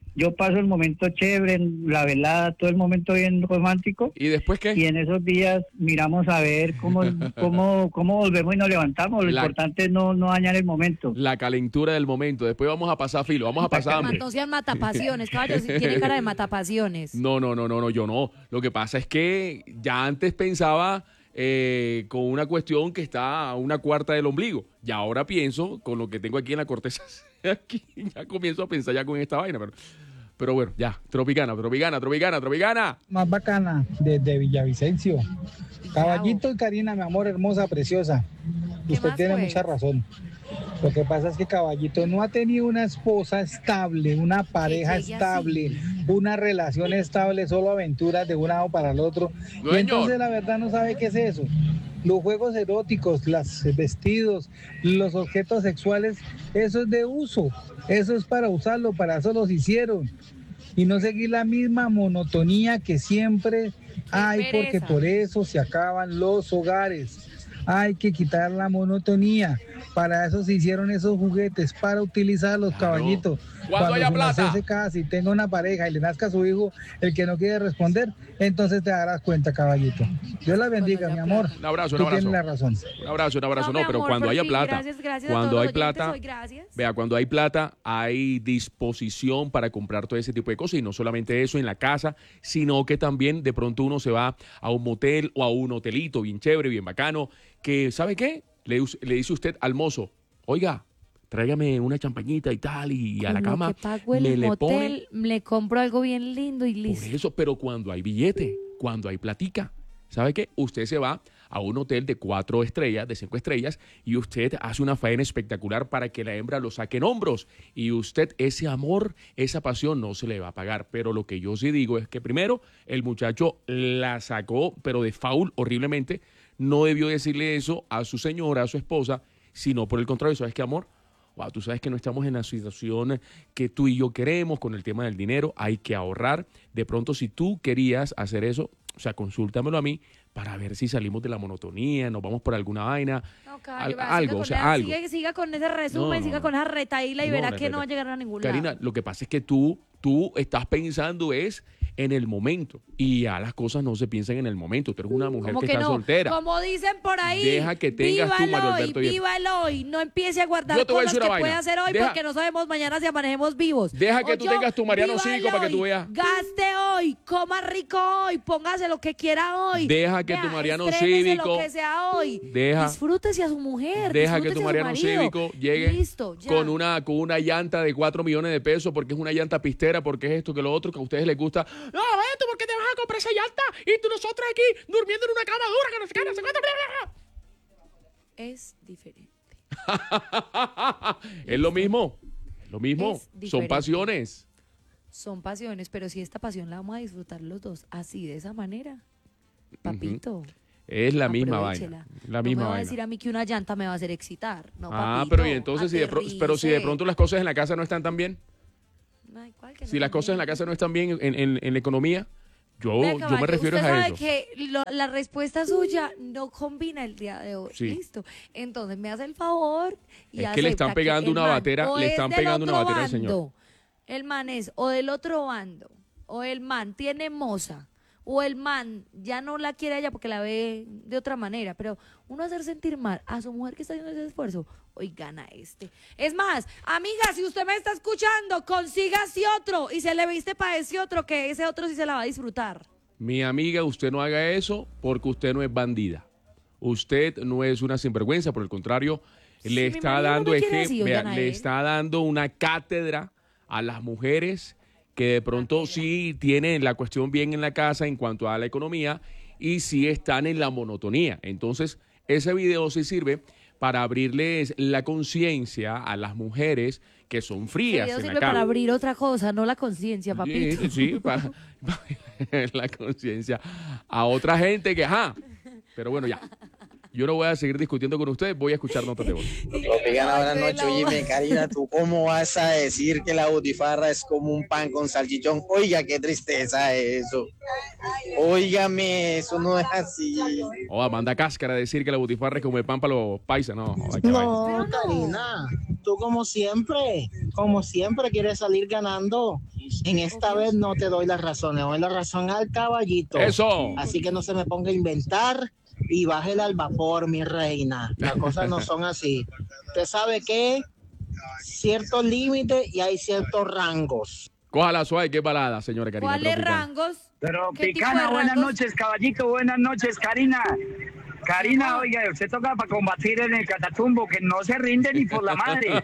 yo paso el momento chévere, la velada, todo el momento bien romántico. ¿Y después qué? Y en esos días miramos a ver cómo, cómo, cómo volvemos y nos levantamos. Lo La- importante es no, no dañar el momento. La calentura del momento. Después vamos a pasar filo, vamos a pasar hambre. No sean matapasiones, caballo, si tiene cara de matapasiones. No, no, no, no, no, yo no. Lo que pasa es que ya antes pensaba eh, con una cuestión que está a una cuarta del ombligo. Y ahora pienso con lo que tengo aquí en la corteza. Aquí ya comienzo a pensar ya con esta vaina. Pero, pero bueno, ya. Tropicana, tropicana, tropicana, tropicana. Más bacana, desde Villavicencio. Caballito y Karina, mi amor, hermosa, preciosa. Usted más tiene fue? mucha razón. Lo que pasa es que Caballito no ha tenido una esposa estable, una pareja llegue estable, una relación estable, solo aventuras de un lado para el otro. No, y señor. entonces la verdad no sabe qué es eso. Los juegos eróticos, los vestidos, los objetos sexuales, eso es de uso. Eso es para usarlo, para eso los hicieron. Y no seguir la misma monotonía que siempre hay, porque pereza. por eso se acaban los hogares. Hay que quitar la monotonía. Para eso se hicieron esos juguetes, para utilizarlos, caballito. Cuando haya su merced plata. se case y tenga una pareja y le nazca a su hijo, el que no quiere responder, entonces te darás cuenta, caballito. Dios la bendiga, mi amor. Un abrazo, un Tú abrazo. tienes la razón. Un abrazo, un abrazo. No, No, mi pero amor, cuando por haya fin, plata. gracias, gracias a cuando todos hay los oyentes, plata. hoy, gracias. Vea, cuando hay plata, hay disposición para comprar todo ese tipo de cosas. Y no solamente eso en la casa, sino que también de pronto uno se va a un motel o a un hotelito bien chévere, bien bacano. Que, ¿sabe qué? Le, le dice usted al mozo, oiga, tráigame una champañita y tal, y a la Con lo cama que pago el me le pone. motel, le compro algo bien lindo y Por listo. eso, pero cuando hay billete, cuando hay platica, ¿sabe qué? Usted se va a un hotel de cuatro estrellas, de cinco estrellas, y usted hace una faena espectacular para que la hembra lo saque en hombros. Y usted ese amor, esa pasión no se le va a pagar. Pero lo que yo sí digo es que primero el muchacho la sacó, pero de foul horriblemente. No debió decirle eso a su señora, a su esposa, sino por el contrario, ¿sabes qué, amor? Wow, tú sabes que no estamos en la situación que tú y yo queremos con el tema del dinero, hay que ahorrar. De pronto, si tú querías hacer eso, o sea, consúltamelo a mí para ver si salimos de la monotonía, nos vamos por alguna vaina, No, al- caballo, vea, siga algo, con o sea, la- algo. Siga, siga con ese resumen, No, no, siga no. con esa retaíla y No, verá no, que no, no va a no. llegar a ningún Karina, lado. lo que pasa es que tú, tú estás pensando es en el momento y ya las cosas no se piensan en el momento. Tú eres una mujer Como que, que está no, soltera. como dicen por ahí, Deja que tengas viva tú, el Mario hoy, Alberto, bien. viva el hoy, no empiece a guardar Yo te voy a cosas decir que una puede vaina. hacer hoy Deja- porque no sabemos mañana si amanecemos vivos. Deja que tú Oye, tengas tu Mariano viva el Cívico para que tú hoy, veas. Gaste hoy, coma rico hoy, póngase lo que quiera hoy. Deja que Vea, tu Mariano estrénese Cívico- lo que sea hoy. Deja- Disfrútese a su mujer. Deja que disfrútese tu a su Mariano marido. Cívico llegue Listo, ya. con una, con una llanta de cuatro millones de pesos porque es una llanta pistera, porque es esto, que lo otro, que a ustedes les gusta. No, Beto, ¿por qué te vas a comprar esa llanta? Y tú nosotros aquí durmiendo en una cama dura que no se cae, no se cuánto. Es diferente. Es lo mismo, es lo mismo. Es Son diferente. pasiones. Son pasiones, pero si esta pasión la vamos a disfrutar los dos así, de esa manera, papito. Es la misma aprovechela. vaina. La no misma me va a vaina. decir a mí que una llanta me va a hacer excitar. No, Ah, papito, pero y entonces, si de pro- pero si de aterrice. pronto las cosas en la casa no están tan bien, Ay, ¿cuál que no si las me cosas en la casa no están bien en, en- en la economía, yo, Vea, yo me caballo, refiero usted a sabe eso. que lo- la respuesta suya no combina el día de hoy. Sí. Listo. Entonces me hace el favor y Es que le están acepta pegando el una man batera- o le es están del pegando una otro batera al señor. bando, el man es o del otro bando, o el man tiene moza, o el man ya no la quiere a ella porque la ve de otra manera, pero uno hacer sentir mal a su mujer que está haciendo ese esfuerzo, hoy gana este. Es más, amiga, si usted me está escuchando, consígase otro y se le viste para ese otro, que ese otro sí se la va a disfrutar. Mi amiga, usted no haga eso porque usted no es bandida. Usted no es una sinvergüenza, por el contrario, Si le mi está marido no dando me quiere ejem- así, vea, oigan a le él. está dando una cátedra a las mujeres que de pronto sí tienen la cuestión bien en la casa en cuanto a la economía y sí están en la monotonía. Entonces, ese video sí sirve para abrirles la conciencia a las mujeres que son El frías video en la sirve cama. para abrir otra cosa, no la conciencia, papito. Sí, sí, para, para la conciencia a otra gente que, ajá. Pero bueno, ya. Yo no voy a seguir discutiendo con ustedes, voy a escuchar notas de voz. Tropicana, buenas noches. Oye, Karina, ¿tú cómo vas a decir que la butifarra es como un pan con salchichón? Oiga, qué tristeza eso. Óigame, eso no es así. O oh, manda cáscara a decir que la butifarra es como el pan para los paisas, no. Ay, qué vaina. No, Karina, tú como siempre, como siempre quieres salir ganando. En esta vez no te doy la razón, le doy la razón al caballito. Eso. Así que no se me ponga a inventar y bájela al vapor, mi reina. Las cosas no son así. Usted sabe que ciertos límites y hay ciertos rangos. Cójala suave, qué balada, señora Karina. ¿Cuáles Tropicana. rangos? Pero ¿Qué tipo Picana, de buenas rangos? noches, caballito, buenas noches, Karina. Karina, oiga, usted toca para combatir en el catatumbo, que no se rinde ni por la madre.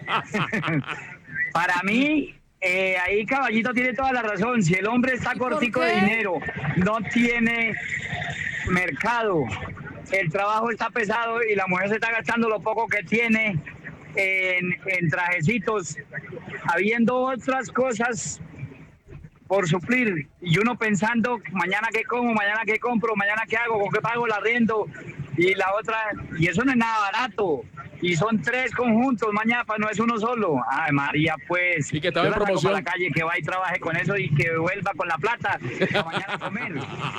Para mí, eh, ahí caballito tiene toda la razón. Si el hombre está cortico de dinero, no tiene mercado, el trabajo está pesado y la mujer se está gastando lo poco que tiene en, en trajecitos, habiendo otras cosas por suplir, y uno pensando mañana qué como, mañana qué compro, mañana qué hago, con qué pago el arriendo, y la otra, y eso no es nada barato, y son tres conjuntos, mañana no es uno solo. Ay, María, pues, y que estaba en yo la saco promoción. para la calle, que va y trabaje con eso y que vuelva con la plata para mañana comer.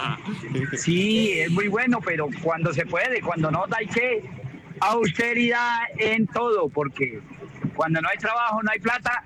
Sí, es muy bueno, pero cuando se puede, cuando no, hay que austeridad en todo, porque cuando no hay trabajo, no hay plata.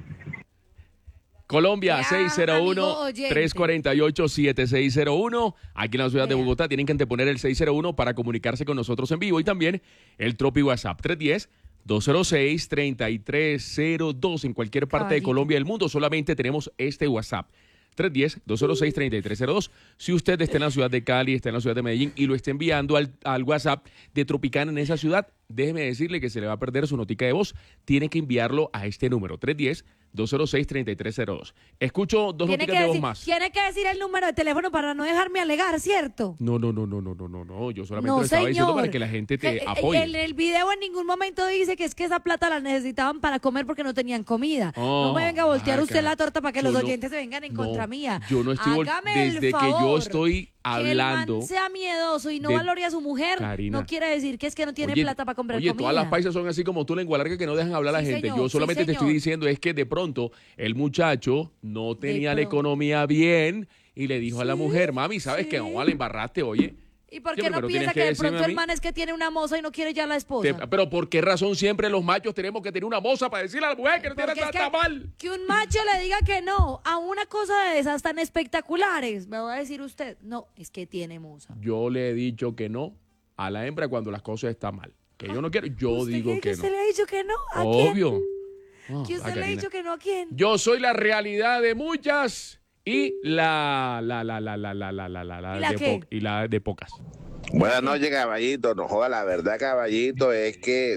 Colombia, Ya, seis cero amigo uno, oyente. tres cuatro ocho, siete seis cero uno. Aquí en la ciudad de Bogotá tienen que anteponer el seis cero uno para comunicarse con nosotros en vivo. Y también el Tropi WhatsApp tres uno cero, dos cero seis, tres tres cero dos. En cualquier parte de Caballito. Colombia y del mundo solamente tenemos este WhatsApp. tres uno cero, dos cero seis, tres tres cero dos. Si usted está en la ciudad de Cali, está en la ciudad de Medellín y lo está enviando al, al WhatsApp de Tropicana en esa ciudad, déjeme decirle que se le va a perder su notica de voz. Tiene que enviarlo a este número, tres uno cero, dos cero seis, tres tres cero dos. Escucho dos Tiene noticas que, de voz decir, más. tiene que decir el número de teléfono para no dejarme alegar, ¿cierto? No, no, no, no, no, no, no, no. Yo solamente No, lo estaba diciendo señor. para que la gente te Eh, eh, apoye. En el video en ningún momento dice que es que esa plata la necesitaban para comer porque no tenían comida. Oh, no me venga a voltear ay, usted cara. la torta para que Yo los no- oyentes se vengan en no, contra mía. Yo no estoy vol- Hágame el desde que yo favor. estoy hablando. Que el man sea miedoso y no de- valore a su mujer, Karina. no quiere decir que es que no tiene Oye, plata para comprar Oye, comida. todas las paisas son así como tú, lengua larga, que no dejan hablar a la Sí, gente. señor, Yo sí, solamente te estoy señor. diciendo es que de pronto el muchacho no tenía la pronto. economía bien y le dijo a la mujer, mami, ¿sabes qué? No, vale, embarraste, oye. ¿Y por Sí, qué no pero piensa tienes que, que de decirme pronto a el mí. man es que tiene una moza y no quiere ya la esposa? Te- pero ¿por qué razón siempre los machos tenemos que tener una moza para decirle a la mujer que no tiene Porque es plata que, mal? que un macho le diga que no a una cosa de esas tan espectaculares, me va a decir usted, no, es que tiene moza. Yo le he dicho que no a la hembra cuando las cosas están mal. Que yo no quiero, yo ¿Usted digo cree que que no. usted le ha dicho que no? ¿A quién? Obvio. Ah, ¿Que ah, usted le ha Karina. dicho que no a quién? Yo soy la realidad de muchas y la la la la la la la la la, la ¿Y la de qué? po- y la de pocas. Buenas noches, caballito. No joda, la verdad, caballito, es que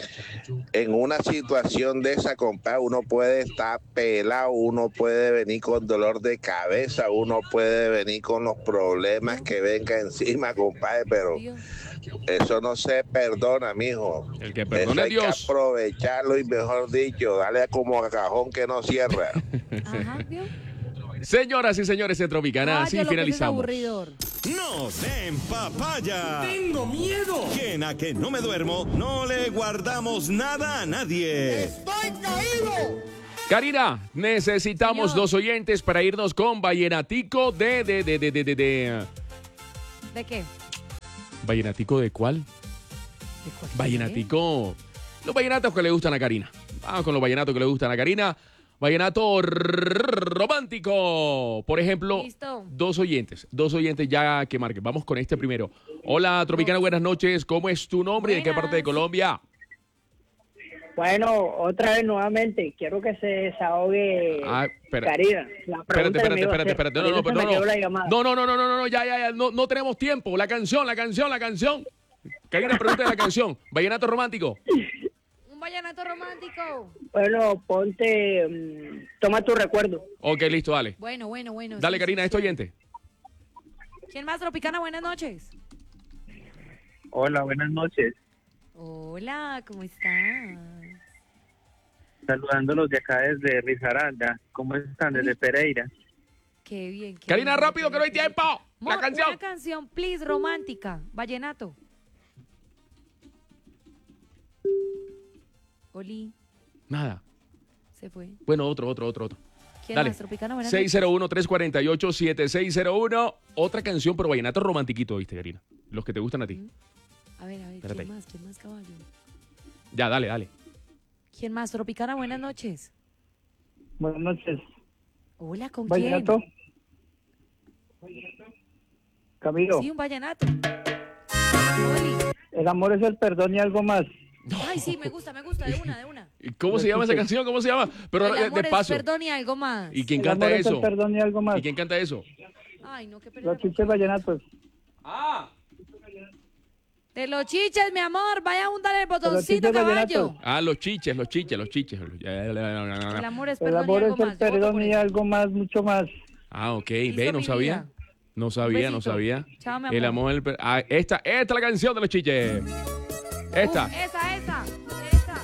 en una situación de esa, compadre, uno puede estar pelado, uno puede venir con dolor de cabeza, uno puede venir con los problemas que venga encima, compadre, pero eso no se perdona, mijo. El que Eso perdone hay Dios. que aprovecharlo y, mejor dicho, darle como a cajón que no cierra. Ajá, ¿vio? Señoras y señores de Tropicana, Ay, así yo lo que es finalizamos. aburridor. ¡No den papaya! ¡Tengo miedo! Que en A Que No Me Duermo no le guardamos nada a nadie. ¡Estoy caído! Karina, necesitamos Señor. dos oyentes para irnos con Vallenatico de de de de de de, de- ¿De qué? ¿Vallenatico de cuál? ¿De cuál? Vallenatico. Los vallenatos que le gustan a Karina. Vamos con los vallenatos que le gustan a Karina. Vallenato r- romántico. Por ejemplo, Listo. dos oyentes. Dos oyentes ya que marquen. Vamos con este primero. Hola, Tropicana, buenas noches. ¿Cómo es tu nombre y de qué parte de Colombia? Bueno, otra vez nuevamente, quiero que se desahogue Ah, espera. Karina. La Espérate, pregunta que me espérate, iba a espérate, hacer. espérate. No, no, Ahorita no, se me no, quedó la no. llamada. No, no, no, no, no, no, no, ya, ya, ya. No, no tenemos tiempo. La canción, la canción, la canción. Karina, pregunta de la canción. Vallenato romántico. Un vallenato romántico. Bueno, ponte, mm, toma tu recuerdo. Ok, listo, dale. Bueno, bueno, bueno. Dale, sí, Karina, sí, este sí. oyente. ¿Quién más, Tropicana? Buenas noches. Hola, buenas noches. Hola, ¿cómo estás? Saludándolos de acá desde Risaralda. ¿Cómo están? Desde Pereira. Qué bien. Qué Karina, bien, rápido, qué que no hay bien. tiempo. La Mor, canción. Una canción, please, romántica. Vallenato. Oli, Nada. se fue. Bueno, otro, otro, otro, otro. ¿Quién Dale. más, Tropicana? Buenas seis noches. cero uno, tres cuatro ocho, siete seis cero uno. Otra canción, pero vallenato romantiquito, ¿viste, Karina? Los que te gustan a ti. A ver, a ver, Espérate ¿quién ahí. más? ¿Quién más, caballo? Ya, dale, dale. ¿Quién más, Tropicana? Buenas noches. Buenas noches. Hola, ¿con ¿Vallenato? quién? Camilo, Sí, un vallenato. el amor es el perdón y algo más. Ay, sí, me gusta, me gusta, de una, de una. ¿Y ¿Cómo se llama esa canción? ¿Cómo se llama? Pero El de, amor de es paso. perdón y algo más. ¿Y quién El canta amor es el eso? perdón y algo más. ¿Y quién canta eso? Ay, no, qué pena. Los chiches vallenatos. Ah. De los chiches, mi amor, vaya a hundar el los botoncito, chiches caballo. vallenatos. Ah, los chiches, los chiches, los chiches. El amor es El perdón amor y es algo el más. Yo voto perdón por y eso. algo más, mucho más. Ah, ok. Listo, Ve, no mi sabía. vida. No sabía, no besito. sabía. Chao, mi El amor. amor, el per- ah, esta, esta es la canción de los chiches. Esta. Uf, esa, esa, esa.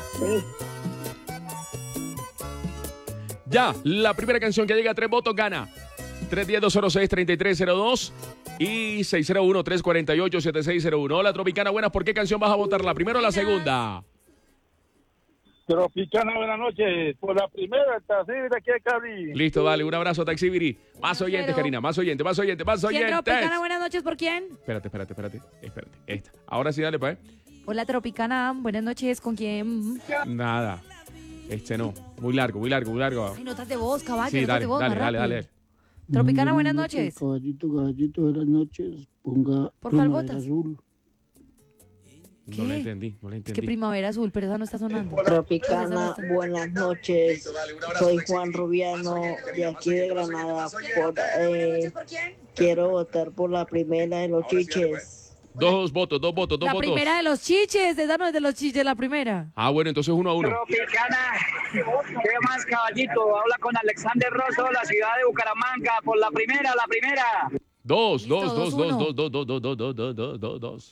Ya, la primera canción que llega a tres votos gana. tres uno cero, dos cero seis, tres tres cero dos y seis cero uno, tres cuatro ocho, siete seis cero uno. Hola, Tropicana, buenas. ¿Por qué canción vas a votar? ¿La primera o la segunda? Tropicana, buenas noches. Por la primera, el taxi de aquí a Cali. Listo, dale, un abrazo a Taxibiri. Más oyentes, quiero. Karina, más oyentes, más oyentes, más ¿Quién oyentes. Tropicana? Buenas noches, ¿por quién? Espérate, espérate, espérate, espérate. Esta. Ahora sí, dale, pa' eh. Hola, Tropicana, buenas noches, ¿con quién? Nada. Este no. Muy largo, muy largo, muy largo. Ay, notas de voz, caballo, Sí, notas dale, de voz, dale, más dale, rápido. dale. Tropicana, buenas noches. Caballito, caballito, buenas noches. Ponga ¿Por cuál primavera votas? azul. No la ¿Qué? entendí, no la Es que entendí. Primavera Azul, pero esa no está sonando. Tropicana, buenas noches. Soy Juan Rubiano de aquí de Granada. Por, eh, quiero votar por la primera de los chiches. Dos votos, dos votos, dos La votos. primera de los chiches, esa no es de los chiches, la primera. Ah, bueno, entonces uno a uno. Tropicana, ¿qué más, caballito? Habla con Alexander Rosso, la ciudad de Bucaramanga, por la primera, la primera. Dos, dos, Listo, dos, dos, dos, uno. dos, dos, dos, dos, dos, dos, dos, dos, dos, dos.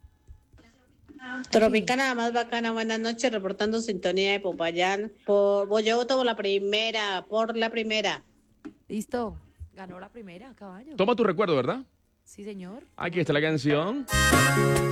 Tropicana, más bacana, buenas noches, reportando sintonía de Popayán. Por, voy yo voto por la primera, por la primera. Listo, ganó la primera, caballo. Toma tu recuerdo, ¿verdad? Sí, señor. Aquí está la canción.